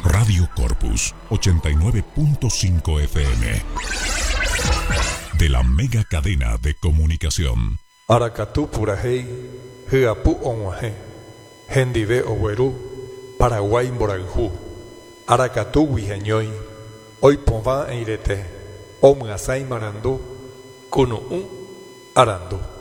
Radio Corpus 89.5 FM. De la mega cadena de comunicación. Aracatú Purajei, Hiapu Onwaje, Hendive Oweru, Paraguay Moranjú, Aracatú Huijañoy, Oiponva Eirete, Omgasai Marandú, Kunu'u Arandú.